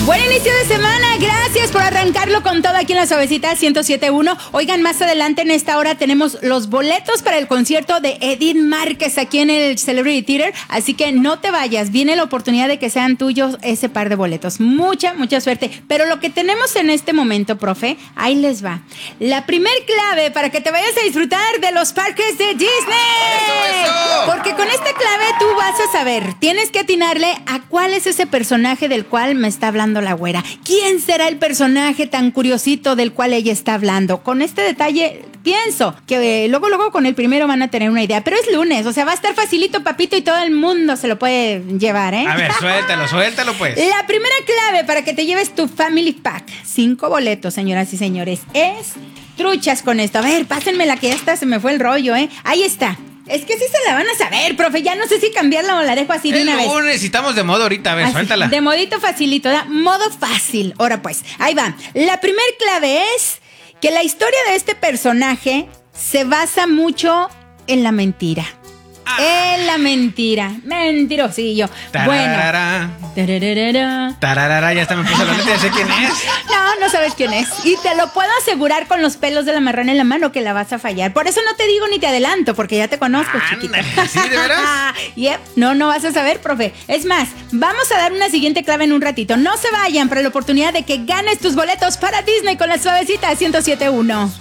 Buen inicio de semana, gracias por arrancarlo con todo aquí en la Suavecita 107.1. Oigan, más adelante en esta hora tenemos los boletos para el concierto de Edith Márquez aquí en el Celebrity Theater, así que no te vayas, viene la oportunidad de que sean tuyos ese par de boletos. Mucha suerte, pero lo que tenemos en este momento, profe, ahí les va. La primer clave para que te vayas a disfrutar de los parques de Disney. ¡Eso! Porque con esta clave tú vas a saber, tienes que atinarle a cuál es ese personaje del cual me está hablando la güera. ¿Quién será el personaje tan curiosito del cual ella está hablando? Con este detalle pienso que luego con el primero van a tener una idea, pero es lunes, o sea, va a estar facilito, papito, y todo el mundo se lo puede llevar, ¿eh? A ver, suéltalo pues. La primera clave para que te lleves tu Family Pack, 5 boletos, señoras y señores, es truchas con esto. A ver, pásenmela que esta se me fue el rollo, ¿eh? Ahí está. Es que sí se la van a saber, profe. Ya no sé si cambiarla o la dejo así de una vez. Necesitamos de modo ahorita, a ver, Así, suéltala. de modito facilito, ¿da? Modo fácil. Ahora pues, ahí va. La primer clave es que la historia de este personaje se basa mucho en la mentira. En la mentira. Mentirosillo. Tararara. Bueno. Tararara, ya está, me puse la letra, ya sé quién es. No sabes quién es. Y te lo puedo asegurar con los pelos de la marrana en la mano que la vas a fallar. Por eso no te digo ni te adelanto, porque ya te conozco, chiquita. ¿Sí, de veras? Yep. No vas a saber, profe. Es más, vamos a dar una siguiente clave en un ratito. No se vayan para la oportunidad de que ganes tus boletos para Disney con la Suavecita 107.1.